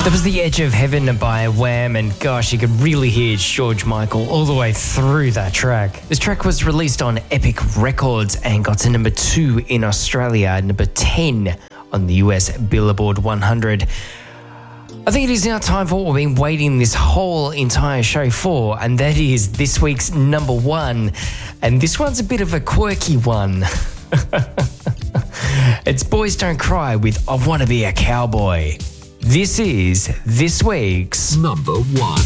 That was The Edge of Heaven by Wham, and gosh, you could really hear George Michael all the way through that track. This track was released on Epic Records and got to number 2 in Australia, number 10 on the US Billboard 100. I think it is now time for what we've been waiting this whole entire show for, and that is this week's number 1. And this one's a bit of a quirky one. It's Boys Don't Cry with I Wanna Be a Cowboy. This is this week's number 1.